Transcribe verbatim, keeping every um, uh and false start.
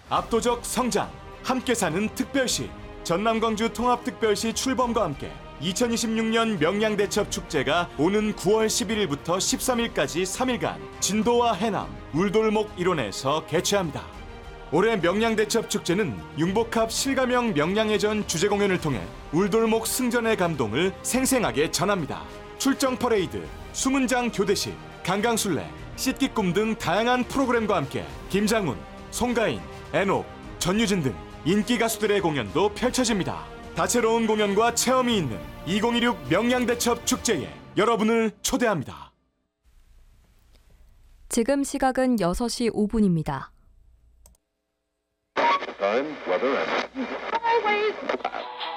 압도적 성장, 함께 사는 특별시. 전남광주 통합특별시 출범과 함께 이천이십육 년 명량대첩 축제가 오는 구월 십일일부터 십삼일까지 삼 일간 진도와 해남, 울돌목 일원에서 개최합니다. 올해 명량대첩 축제는 융복합 실가명 명량해전 주제 공연을 통해 울돌목 승전의 감동을 생생하게 전합니다. 출정 퍼레이드, 수문장 교대식, 강강술래, 씻기꿈 등 다양한 프로그램과 함께 김장훈, 송가인, 애녹, 전유진 등 인기 가수들의 공연도 펼쳐집니다. 다채로운 공연과 체험이 있는 이천이십육 명량대첩 축제에 여러분을 초대합니다. 지금 시각은 여섯 시 오 분입니다. Time, weather, and highways.